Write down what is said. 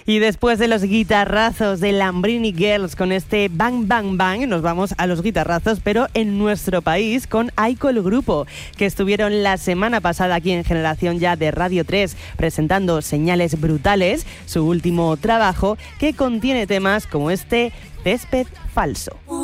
Y después de los guitarrazos de Lambrini Girls con este Bang Bang Bang, nos vamos a los guitarrazos, pero en nuestro país con Aiko el Grupo, que estuvieron la semana pasada aquí en Generación Ya de Radio 3 presentando Señales Brutales, su último trabajo que contiene temas como este Césped Falso.